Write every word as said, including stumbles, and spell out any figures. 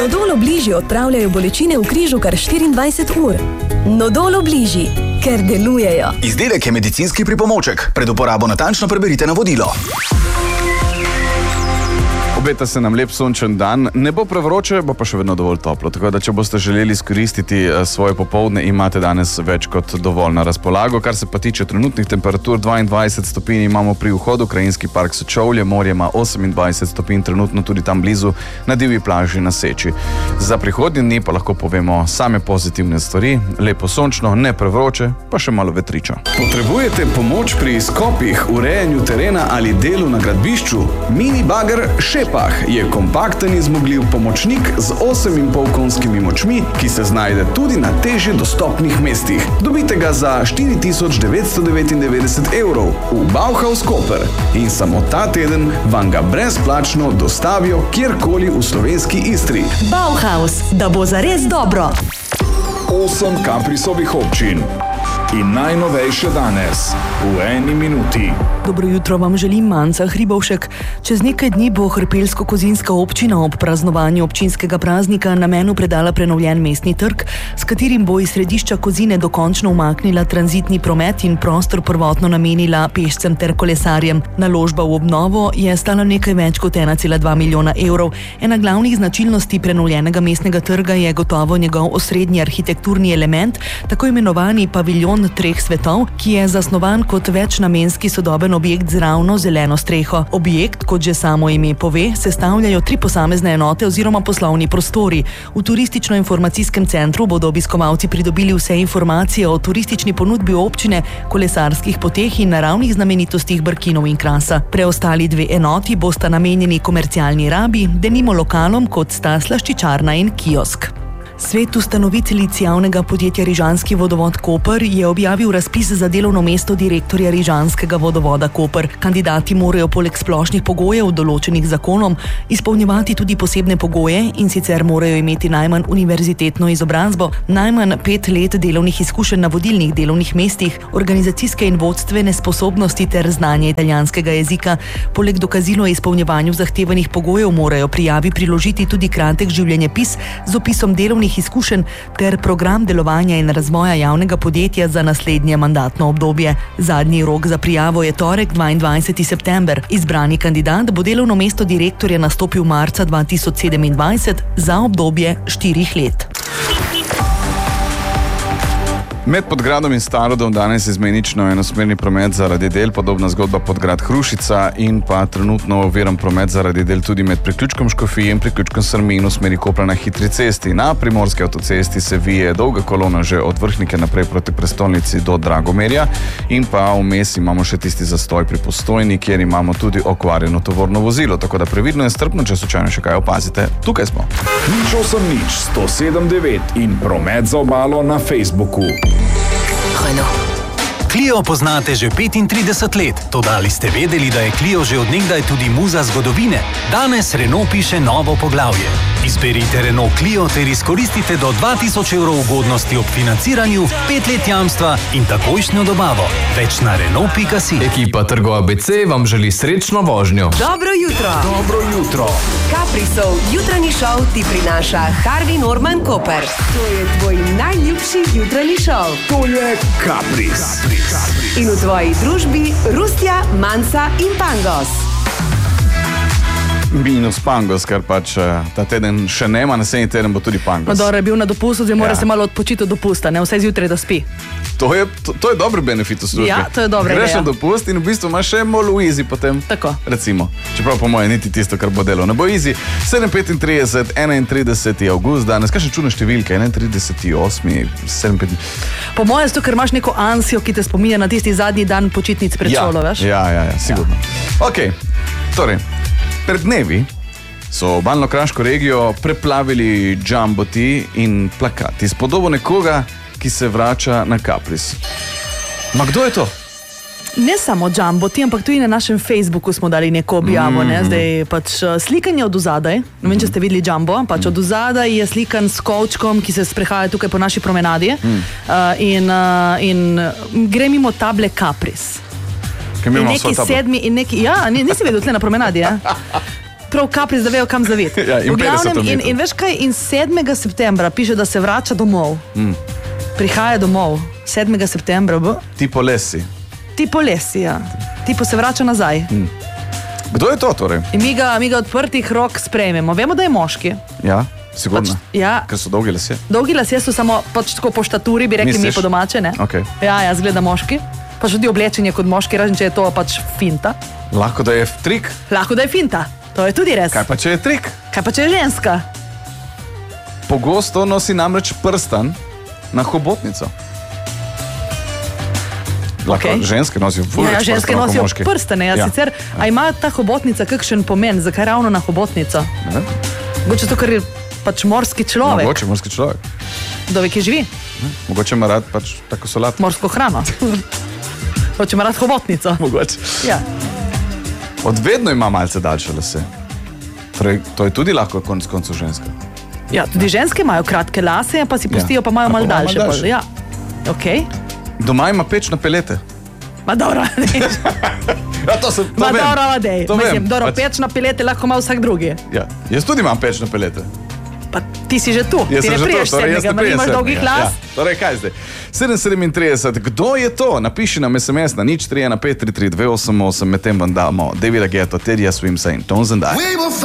Nodol Obliži odpravljajo bolečine v križu kar štiriindvajset ur. Nodol Obliži, ker delujejo. Izdelek je medicinski pripomoček. Pred uporabo natančno preberite navodilo. Obeta se nam lep sončen dan, ne bo prevroče, bo pa še vedno dovolj toplo, tako da če boste želeli izkoristiti svoje popoldne, imate danes več kot dovolj na razpolago. Kar se pa tiče trenutnih temperatur, dvaindvajset stopinj imamo pri vhodu, Krajinski park Sečovlje, morje ima osemindvajset stopinj, trenutno tudi tam blizu na divji plaži na Seči. Za prihodnje dni pa lahko povemo same pozitivne stvari, lepo sončno, ne prevroče, pa še malo vetriča. Potrebujete pomoč pri skopih, urejanju terena ali delu na gradbišču? Mini bager Šep je kompakten in zmogljiv pomočnik z osem in pol konjskimi močmi, ki se znajde tudi na težje dostopnih mestih. Dobite ga za štiri tisoč devetsto devetindevetdeset evrov v Bauhaus Koper in samo ta teden vam ga brezplačno dostavijo kjerkoli v slovenski Istri. Bauhaus, da bo zares dobro. Osem Caprisovih občin. In najnovejše danes, v eni minuti. Dobro jutro vam želim Manca Hribovšek. Čez nekaj dni bo Hrpeljsko-Kozinska občina ob praznovanju občinskega praznika namenu predala prenovljen mestni trg, s katerim bo iz središča Kozine dokončno umaknila tranzitni promet in prostor prvotno namenila pešcem ter kolesarjem. Naložba v obnovo je stala nekaj več kot ena cela dva milijona evrov. Ena glavnih značilnosti prenovljenega mestnega trga je gotovo njegov osrednji arhitekturni element, tako imenovani paviljon treh svetov, ki je zasnovan kot večnamenski sodoben objekt z ravno zeleno streho. Objekt, kot že samo ime pove, sestavljajo tri posamezne enote oziroma poslovni prostori. V turistično-informacijskem centru bodo obiskovalci pridobili vse informacije o turistični ponudbi občine, kolesarskih poteh in naravnih znamenitostih Brkinov in Krasa. Preostali dve enoti bosta namenjeni komercialni rabi, denimo lokalom, kot sta slaščičarna in kiosk. Svet ustanoviteljic javnega podjetja Rižanski vodovod Koper je objavil razpis za delovno mesto direktorja Rižanskega vodovoda Koper. Kandidati morajo poleg splošnih pogojev, določenih zakonom, izpolnjevati tudi posebne pogoje, in sicer morajo imeti najmanj univerzitetno izobrazbo, najmanj pet let delovnih izkušenj na vodilnih delovnih mestih, organizacijske in vodstvene sposobnosti ter znanje italijanskega jezika. Poleg dokazilo o izpolnjevanju zahtevanih pogojev morajo prijavi priložiti tudi kratek življenjepis z opisom delovnih izkušenj ter program delovanja in razvoja javnega podjetja za naslednje mandatno obdobje. Zadnji rok za prijavo je torek, dvaindvajseti september. Izbrani kandidat bo delovno mesto direktorja nastopil marca dva tisoč sedemindvajset za obdobje štirih let. Med Podgradom in Starodom danes izmenično enosmerni promet zaradi del, podobna zgodba Podgrad Hrušica, in pa trenutno oviran promet zaradi del tudi med priključkom Škofije in priključkom Strmin v smeri Kopra na hitri cesti. Na primorski avtocesti se vije dolga kolona že od Vrhnike naprej proti prestolnici do Dragomerja, in pa vmes imamo še tisti zastoj pri Postojni, kjer imamo tudi okvarjeno tovorno vozilo, tako da previdno in strpno, če slučajno še kaj opazite. Tukaj smo. Nič osem nič sto sedem devet in promet za obalo na Facebooku. Clio poznate že petintrideset let, toda ali ste vedeli, da je Clio že od nekdaj tudi muza zgodovine? Danes Renault piše novo poglavje. Izberite Renault Clio ter izkoristite do dva tisoč evrov ugodnosti ob financiranju, pet let jamstva in takojšnjo dobavo. Več na Renault pika si. Ekipa Trgo A B C vam želi srečno vožnjo. Dobro jutro! Dobro jutro! Caprisov jutranji šov ti prinaša Harvey Norman Koper. To je tvoj najljubši jutranji šov. To je Capris. In v tvoji družbi Rustja, Manca in Pangos. Minus Pangos, ker pač ta teden še nema, naslednji teden bo tudi Pangos. Madora je bil na dopustu, zdaj mora Ja. se malo odpočiti od dopusta, ne vse zjutraj, da spi. To je, to, to je dober benefit v službi. Ja, to je dobra Greš ideja. na dopust in v bistvu imaš še malo easy potem. Tako. Recimo. Čeprav po moje niti tisto, kar bo delo. Ne bo easy. sedem petintrideset, enaintrideseti avgust danes. Kaj še čudne številke? enaintrideseti osmi, sedem petintrideset. Po mojem, zato, ker imaš neko ansijo, ki te spominja na tisti zadnji dan počitnic pred ja, šolo, veš? Ja, ja, ja, sigurno. Ja. Ok, torej, pred dnevi so obalno-kraško regijo preplavili jumboti in plakati s podobo nekoga, ki se vrača na Capris. Ma kdo je to? Ne samo jumboti, ampak tudi na našem Facebooku smo dali neko objavo, ne? Zdaj pač uh, slikanje od ozadaj, ne vem, če ste videli jumbo, pač od ozadaj je slikan s kovčkom, ki se sprehaja tukaj po naši promenadi uh, in, uh, in gre mimo table Capris. In neki sedmi, in neki, ja, nisi vedel tle na promenadi, ja? prav kapric, da vejo, kam zaviti. Ja, in V glavnem, petdeset in, metrov. in veš kaj, in sedmega septembra piše, da se vrača domov. Mm. Prihaja domov, sedmega septembra, bo? Tipo lesi. Tipo lesi, ja. Tipo se vrača nazaj. Mm. Kdo je to torej? In mi ga, mi ga odprtih rok sprejmemo. Vemo, da je moški. Ja, sigurno. Pač, ja. Ker so dolgi lasje. Dolgi lasje so samo pač tako po štaturi, bi rekli Misliš? mi po domače, ne? Okay. Ja, ja, zgleda moški. Pač tudi oblečenje kot moški, razen če je to pač finta. Lahko da je trik. Lahko da je finta, to je tudi res. Kaj pa če je trik? Kaj pa če je ženska? Pogosto nosi namreč prstan na hobotnico. Lahko Okay. ženske nosijo ful Ja, več ženske prstanov kot nosijo moški. prstane, ja, Ja. sicer. A ima ta hobotnica kakšen pomen, zakaj ravno na hobotnico? Ne? Mogoče to, ker je pač morski človek, Mogoče morski človek. kdo ve, ki živi, Mogoče ima rad pač tako solat. morsko hrano. Hoče ima rad hobotnico. Mogoče. Ja. Od vedno ima malce daljše lase. Torej, to je tudi lahko konec koncev ženska. Ja, tudi ženske imajo kratke lase, pa si pustijo, Ja. pa imajo A pa malo malo daljše. daljše. pol. Ja. Okay. Doma ima peč na pelete. Ma dobro, ne. Ja, to sem, to Ma vem. dobro, adej. To Mislim, vem. dobro, Pač- peč na pilete lahko ima vsak drugi. Ja. Jaz tudi imam peč na pelete. Pa ti si že tu, Jaz ti sem ne že priješ to, torej jaz sedmega, ne ma prijem nimaš sedmega. dolgih las. Ja. Torej, kaj zdaj? sedem sedemintrideset, kdo je to? Napiši nam es em es na nič tri ena pet tri tri dve osem osem, medtem vam damo Davida Guetta, Terija Swimsa in Tones and I.